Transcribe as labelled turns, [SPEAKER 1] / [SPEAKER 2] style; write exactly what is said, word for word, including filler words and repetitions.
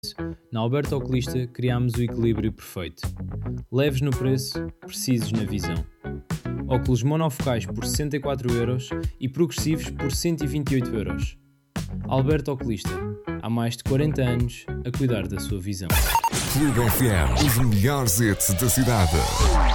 [SPEAKER 1] Na Alberto Oculista criámos o equilíbrio perfeito. Leves no preço, precisos na visão. Óculos monofocais por sessenta e quatro euros e progressivos por cento e vinte e oito euros. Alberto Oculista, há mais de quarenta anos a cuidar da sua visão.
[SPEAKER 2] Fluid F M, os melhores hits da cidade.